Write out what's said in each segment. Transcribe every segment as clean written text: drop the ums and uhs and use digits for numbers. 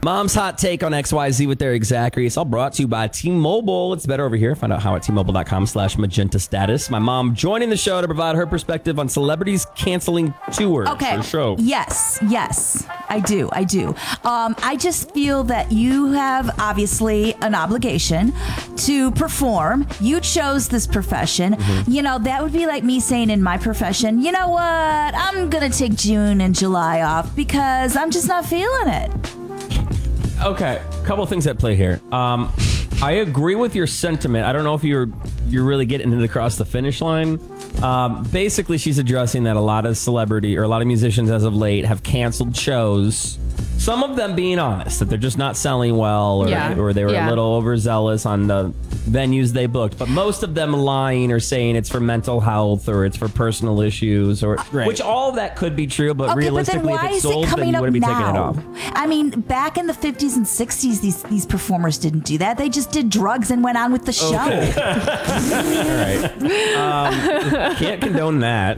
Mom's hot take on XYZ with Derek Zachary. It's all brought to you by T-Mobile. It's better over here. Find out how at T-Mobile.com/magenta status. My mom joining the show to provide her perspective on celebrities canceling tours. Okay. For the show. Yes, I do. I just feel that you have obviously an obligation to perform. You chose this profession. Mm-hmm. You know, that would be like me saying in my profession, you know what? I'm going to take June and July off because I'm just not feeling it. Okay, a couple of things at play here. I agree with your sentiment. I don't know if you're really getting it across the finish line. Basically, she's addressing that a lot of musicians as of late have canceled shows. Some of them being honest, that they're just not selling well or they were a little overzealous on the venues they booked. But most of them lying or saying it's for mental health or it's for personal issues, or which all of that could be true. But realistically, if it's sold, then you wouldn't be taking it off. I mean, back in the 50s and 60s, these performers didn't do that. They just did drugs and went on with the show. Okay. All right. Can't condone that.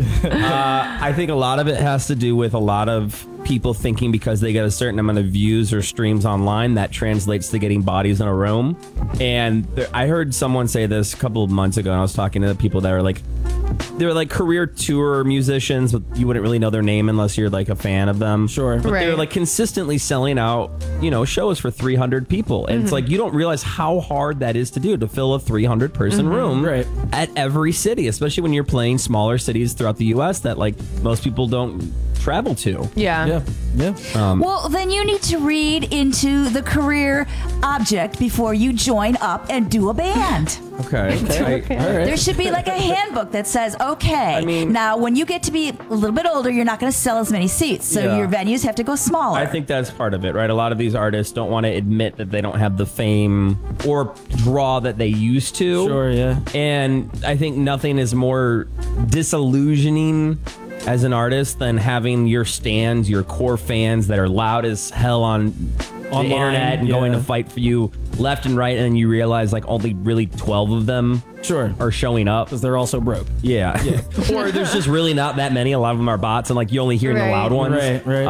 I think a lot of it has to do with a lot of people thinking because they get a certain amount of views or streams online, that translates to getting bodies in a room. And I heard someone say this a couple of months ago, and I was talking to the people that are like, they're like career tour musicians, but you wouldn't really know their name unless you're like a fan of them. Sure. But they're like consistently selling out, shows for 300 people. And it's like, you don't realize how hard that is to do, to fill a 300 person room at every city, especially when you're playing smaller cities throughout the U.S. that like most people don't travel to. Yeah. Well, then you need to read into the career object before you join up and do a band. Okay. All right. There should be like a handbook that says, now when you get to be a little bit older, you're not going to sell as many seats. So your venues have to go smaller. I think that's part of it, right? A lot of these artists don't want to admit that they don't have the fame or draw that they used to. Sure, yeah. And I think nothing is more disillusioning as an artist than having your stands, your core fans that are loud as hell on the internet and going to fight for you left and right, and then you realize like only really 12 of them are showing up because they're also broke. Yeah. Or there's just really not that many. A lot of them are bots, and like you only hear the loud ones. Right.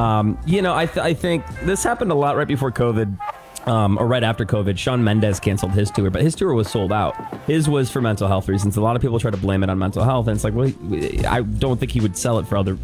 I think this happened a lot right before COVID. Or right after COVID. Shawn Mendes canceled his tour, but his tour was sold out. His was for mental health reasons. A lot of people try to blame it on mental health, and it's like, well, I don't think he would cancel it for other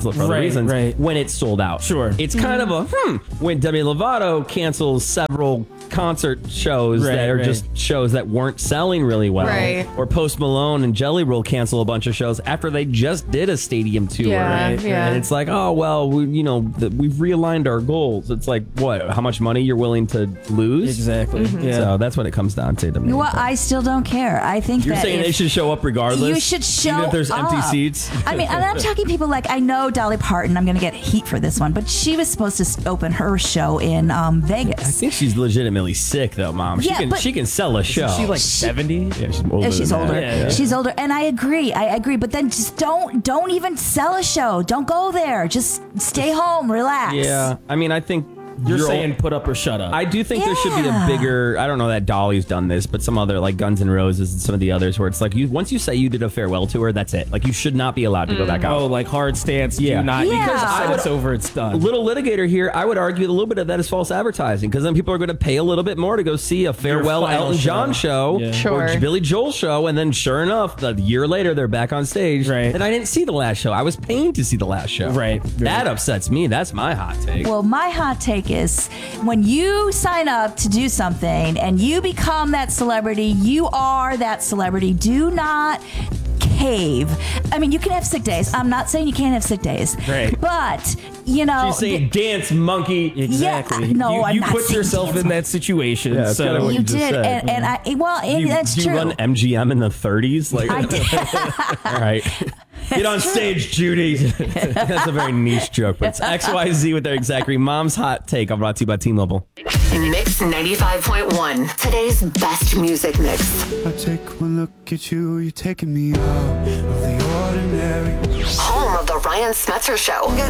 reasons when it's sold out. Sure. It's kind of a when Demi Lovato cancels several concert shows that are just shows that weren't selling really well, or Post Malone and Jelly Roll cancel a bunch of shows after they just did a stadium tour, and it's like, oh well, we've realigned our goals. It's like, what? How much money you're willing to lose? Exactly. So that's what it comes down to me. Well, I still don't care. I think you're that saying they should show up regardless. You should show even if there's empty up. seats. I mean, and I'm talking people like, I know Dolly Parton. I'm going to get heat for this one, but she was supposed to open her show in Vegas. I think she's legitimately sick, though, Mom. She can sell a show. Is she like 70? Yeah, she's older. She's older. Yeah. She's older, and I agree. But then just don't even sell a show. Don't go there. Just stay home, relax. Yeah, I mean, I think. You're saying put up or shut up. I do think there should be a bigger, I don't know that Dolly's done this, but some other like Guns N' Roses and some of the others where it's like once you say you did a farewell tour, that's it. Like you should not be allowed to go back out. Oh, like hard stance. Do not. Because it's over, it's done. Little litigator here, I would argue a little bit of that is false advertising because then people are going to pay a little bit more to go see a farewell Elton John show or Billy Joel show, and then sure enough, a year later they're back on stage. Right. And I didn't see the last show. I was paying to see the last show. Right. That upsets me. That's my hot take. Well, my hot take is when you sign up to do something and you become that celebrity, you are that celebrity. Do not cave. I mean, you can have sick days. I'm not saying you can't have sick days. Right. But, She's saying dance, monkey. Exactly. Yeah, no, I'm you not put yourself in that situation. Yeah, so you did. Said. And that's true. true. You run MGM in the 30s? Like, I did. All right. Get on stage, Judy. That's a very niche joke, but it's XYZ with Derek Zachary. Mom's hot take. I'm brought to you by T-Mobile. Mix 95.1. Today's best music mix. I take one look at you, you're taking me out of the ordinary. Home of the Ryan Smetzer Show. Get